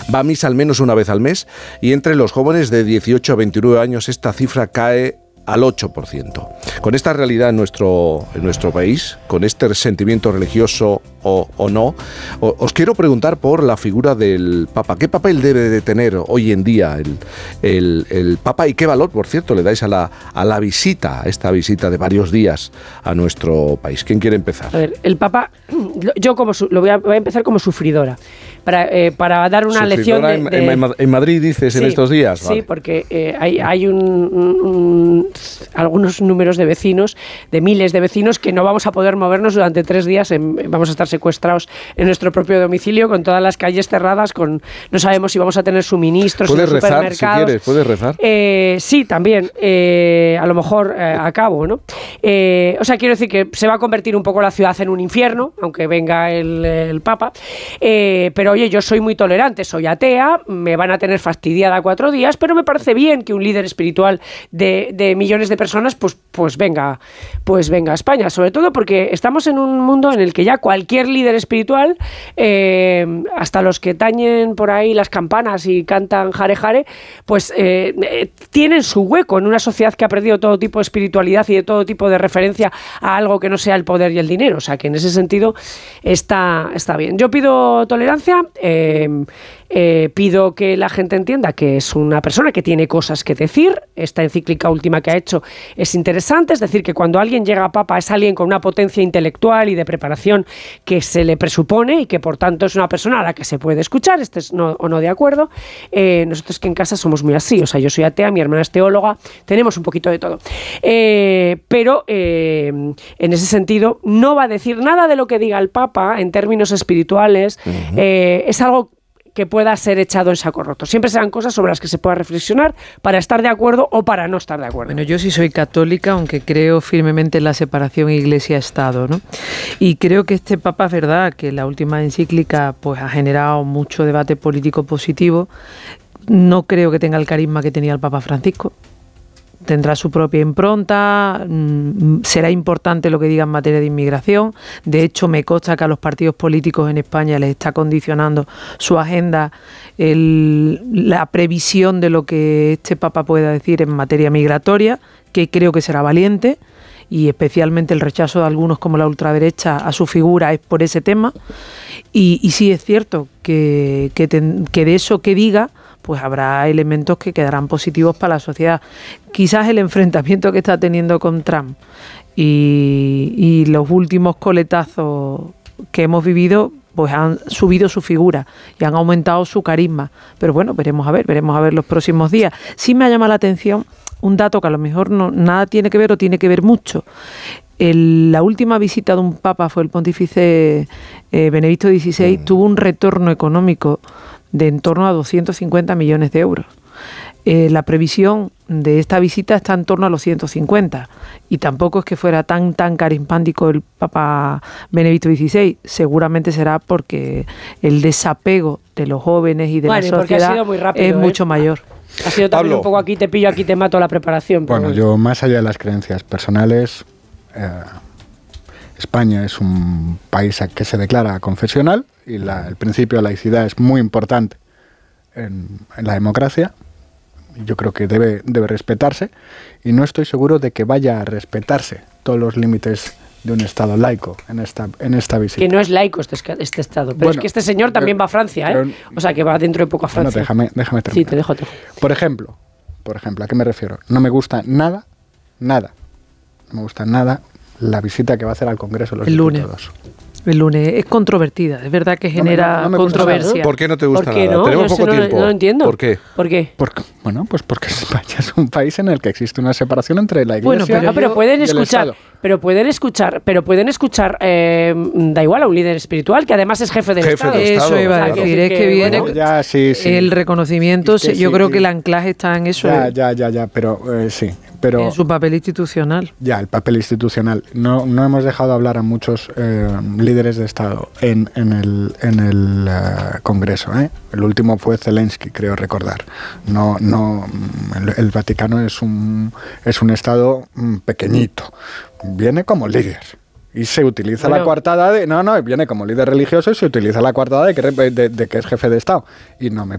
va a misa al menos una vez al mes y entre los jóvenes de 18 a 29 años esta cifra cae al 8%. Con esta realidad en nuestro país, con este resentimiento religioso o no, os quiero preguntar por la figura del Papa. ¿Qué papel debe de tener hoy en día el Papa y qué valor, por cierto, le dais a la visita, a esta visita de varios días a nuestro país? ¿Quién quiere empezar? A ver, el Papa, yo voy a empezar como sufridora, para dar una lección en Madrid, dices, sí, en estos días. Vale. Sí, porque hay algunos números de vecinos, de miles de vecinos, que no vamos a poder movernos durante 3 días, vamos a estar secuestrados en nuestro propio domicilio, con todas las calles cerradas, no sabemos si vamos a tener suministros en los supermercados. Si quieres, ¿puedes rezar? Sí, también, a lo mejor acabo, ¿no? O sea, quiero decir que se va a convertir un poco la ciudad en un infierno, aunque venga el Papa, pero oye, yo soy muy tolerante, soy atea, me van a tener fastidiada 4 días, pero me parece bien que un líder espiritual de millones de personas pues venga a España, sobre todo porque estamos en un mundo en el que ya cualquier líder espiritual, hasta los que tañen por ahí las campanas y cantan jare jare, pues tienen su hueco en una sociedad que ha perdido todo tipo de espiritualidad y de todo tipo de referencia a algo que no sea el poder y el dinero. O sea que en ese sentido está bien. Yo pido tolerancia, pido que la gente entienda que es una persona que tiene cosas que decir. Esta encíclica última que ha hecho es interesante, es decir, que cuando alguien llega a Papa es alguien con una potencia intelectual y de preparación que se le presupone y que por tanto es una persona a la que se puede escuchar, estés o no de acuerdo. Nosotros que en casa somos muy así, o sea, yo soy atea, mi hermana es teóloga, tenemos un poquito de todo. Pero en ese sentido no va a decir nada de lo que diga el Papa en términos espirituales. Es algo que pueda ser echado en saco roto. Siempre serán cosas sobre las que se pueda reflexionar para estar de acuerdo o para no estar de acuerdo. Bueno, yo sí soy católica, aunque creo firmemente en la separación Iglesia-Estado, ¿no? Y creo que este Papa, es verdad, que la última encíclica pues ha generado mucho debate político positivo. No creo que tenga el carisma que tenía el Papa Francisco. Tendrá su propia impronta, será importante lo que diga en materia de inmigración. De hecho, me consta que a los partidos políticos en España les está condicionando su agenda la previsión de lo que este Papa pueda decir en materia migratoria, que creo que será valiente, y especialmente el rechazo de algunos como la ultraderecha a su figura es por ese tema. Y sí es cierto que de eso que diga, pues habrá elementos que quedarán positivos para la sociedad. Quizás el enfrentamiento que está teniendo con Trump y los últimos coletazos que hemos vivido, pues han subido su figura y han aumentado su carisma. Pero bueno, veremos a ver los próximos días. Sí me ha llamado la atención un dato que a lo mejor nada tiene que ver o tiene que ver mucho. La última visita de un papa fue el pontífice Benedicto XVI, tuvo un retorno económico de en torno a 250 millones de euros. La previsión de esta visita está en torno a los 150 y tampoco es que fuera tan carismático el Papa Benedicto XVI. Seguramente será porque el desapego de los jóvenes y de la sociedad ha sido muy rápido, mucho mayor. Ha sido también un poco aquí te pillo, aquí te mato la preparación. Bueno, yo más allá de las creencias personales, España es un país que se declara confesional y el principio de laicidad es muy importante en la democracia. Yo creo que debe respetarse y no estoy seguro de que vaya a respetarse todos los límites de un Estado laico en esta visita. Que no es laico este Estado, pero bueno, es que este señor también va a Francia, ¿eh? O sea, que va dentro de poco a Francia. Bueno, déjame terminar. Sí, te dejo. Por ejemplo, ¿a qué me refiero? No me gusta nada, no me gusta nada la visita que va a hacer al Congreso los diputados. El lunes es controvertida, es verdad que genera controversia. ¿Por qué no te gusta nada? No? Tenemos poco tiempo. No lo entiendo. ¿Por qué? Porque España es un país en el que existe una separación entre la Iglesia pero pueden y el Estado. Pero pueden escuchar, da igual, a un líder espiritual que además es jefe del Estado. Eso iba a decir, es que viene el reconocimiento, yo creo que el anclaje está en eso. Pero sí. Pero en su papel institucional. Ya, el papel institucional. No hemos dejado hablar a muchos líderes de Estado en el Congreso. El último fue Zelensky, creo recordar. El Vaticano es un Estado pequeñito. Viene como líder. Y se utiliza la coartada viene como líder religioso y se utiliza la coartada de que es jefe de Estado. Y no me